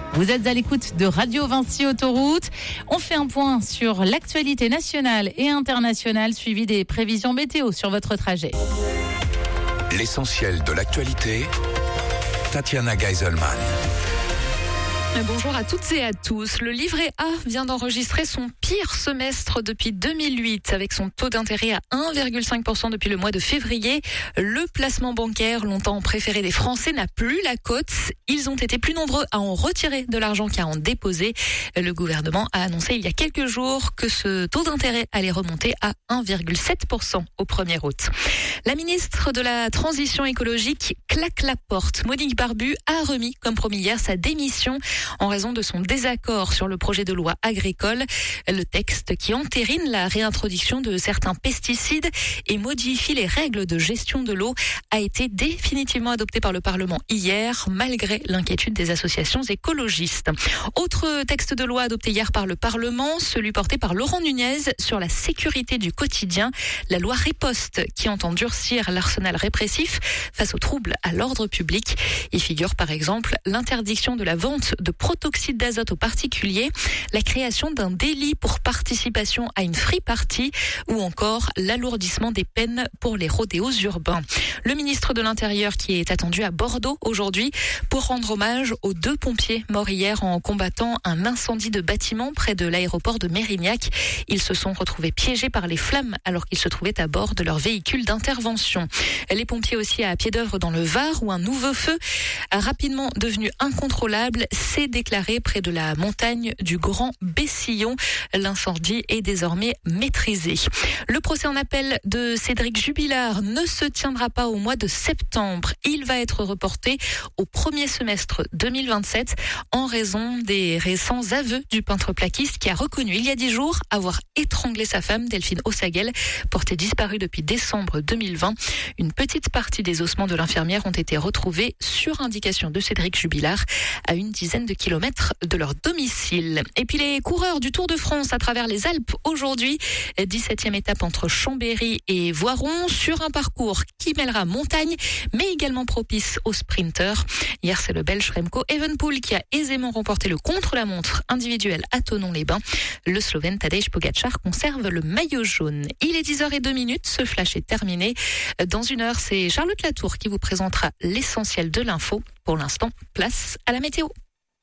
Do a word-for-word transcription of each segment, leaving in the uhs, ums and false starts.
Vous êtes à l'écoute de Radio Vinci Autoroute. On fait un point sur l'actualité nationale et internationale, suivi des prévisions météo sur votre trajet. L'essentiel de l'actualité, Tatiana Geiselman. Bonjour à toutes et à tous. Le livret A vient d'enregistrer son pire semestre depuis deux mille huit avec son taux d'intérêt à un virgule cinq pour cent depuis le mois de février. Le placement bancaire, longtemps préféré des Français, n'a plus la cote. Ils ont été plus nombreux à en retirer de l'argent qu'à en déposer. Le gouvernement a annoncé il y a quelques jours que ce taux d'intérêt allait remonter à un virgule sept pour cent au premier août. La ministre de la Transition écologique claque la porte. Monique Barbu a remis, comme promis hier, sa démission en raison de son désaccord sur le projet de loi agricole. Le texte qui entérine la réintroduction de certains pesticides et modifie les règles de gestion de l'eau a été définitivement adopté par le Parlement hier, malgré l'inquiétude des associations écologistes. Autre texte de loi adopté hier par le Parlement, celui porté par Laurent Nunez sur la sécurité du quotidien, la loi Riposte qui entend durcir l'arsenal répressif face aux troubles à l'ordre public. Il figure par exemple l'interdiction de la vente de protoxyde d'azote aux particuliers, la création d'un délit pour participation à une free party ou encore l'alourdissement des peines pour les rodéos urbains. Le ministre de l'Intérieur qui est attendu à Bordeaux aujourd'hui pour rendre hommage aux deux pompiers morts hier en combattant un incendie de bâtiment près de l'aéroport de Mérignac. Ils se sont retrouvés piégés par les flammes alors qu'ils se trouvaient à bord de leur véhicule d'intervention. Les pompiers aussi à pied d'œuvre dans le Var où un nouveau feu rapidement devenu incontrôlable s'est déclaré près de la montagne du Grand Bessillon. L'incendie est désormais maîtrisé. Le procès en appel de Cédric Jubilard ne se tiendra pas au mois de septembre. Il va être reporté au premier semestre deux mille vingt-sept en raison des récents aveux du peintre plaquiste qui a reconnu il y a dix jours avoir étranglé sa femme Delphine Ossaguel, portée disparue depuis décembre deux mille vingt. Une petite partie des ossements de l'infirmière ont été retrouvés sur indication de Cédric Jubilard à une dizaine de kilomètres de leur domicile. Et puis les coureurs du Tour de France à travers les Alpes aujourd'hui, dix-septième étape entre Chambéry et Voiron sur un parcours qui mêlera montagne mais également propice aux sprinteurs. Hier c'est le Belge Remco Evenepoel qui a aisément remporté le contre-la-montre individuel à Thonon-les-Bains. Le Slovène Tadej Pogačar conserve le maillot jaune. Il est dix heures zéro deux minutes, ce flash est terminé. Dans une heure, c'est Charlotte Latour qui vous présentera l'essentiel de l'info. Pour l'instant, place à la météo.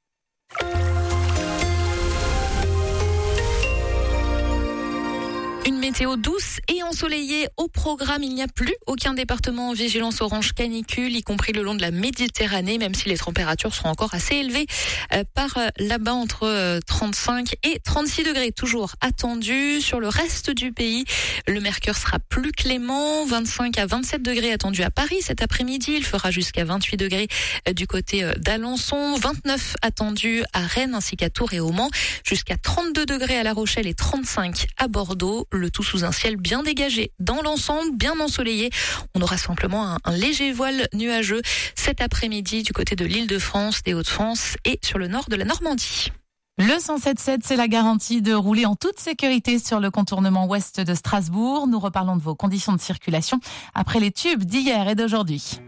Une météo douce et ensoleillée au programme. Il n'y a plus aucun département en vigilance orange canicule, y compris le long de la Méditerranée, même si les températures seront encore assez élevées euh, par euh, là-bas entre euh, trente-cinq et trente-six degrés. Toujours attendu sur le reste du pays. Le mercure sera plus clément, vingt-cinq à vingt-sept degrés attendus à Paris cet après-midi. Il fera jusqu'à vingt-huit degrés euh, du côté euh, d'Alençon, vingt-neuf attendus à Rennes ainsi qu'à Tours et au Mans, jusqu'à trente-deux degrés à La Rochelle et trente-cinq à Bordeaux. Le tout sous un ciel bien dégagé dans l'ensemble, bien ensoleillé. On aura simplement un, un léger voile nuageux cet après-midi du côté de l'Île-de-France, des Hauts-de-France et sur le nord de la Normandie. Le cent sept sept, c'est la garantie de rouler en toute sécurité sur le contournement ouest de Strasbourg. Nous reparlons de vos conditions de circulation après les tubes d'hier et d'aujourd'hui.